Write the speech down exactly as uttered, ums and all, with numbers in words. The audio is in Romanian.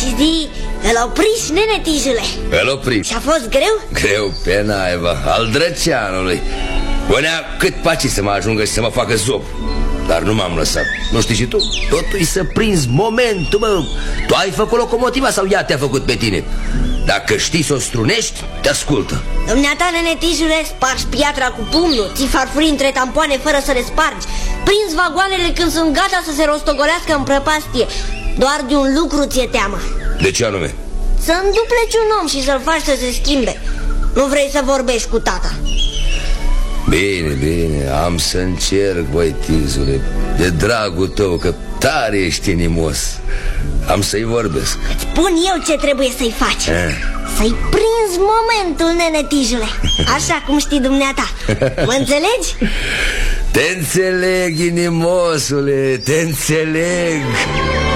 și zi, îl opriși, nene Tijule. Îl opriși. Și-a fost greu? Greu pe naiba, al drăceanului. Bănea cât paci să mă ajungă și să mă facă zop. Dar nu m-am lăsat. Nu știi și tu? Totul-i să prinzi momentul, mă. Tu ai făcut locomotiva sau ea te-a făcut pe tine? Dacă știi să o strunești, te ascultă. Dumneata, nene Tijule, spargi piatra cu pumnul, ții farfurii între tampoane fără să le spargi, prinzi vagoanele când sunt gata să se rostogolească în prăpastie. Doar de un lucru ți-e teamă. De ce anume? Să îndupleci un om și să-l faci să se schimbe. Nu vrei să vorbești cu tata. Bine, bine, am să încerc, băi, Tizule. De dragul tău, că tare ești inimos. Am să-i vorbesc. Îți spun eu ce trebuie să-i faci. eh. Să-i prinzi momentul, nene Tijule. Așa cum știi dumneata. Mă înțelegi? Te înțeleg, inimosule, te înțeleg.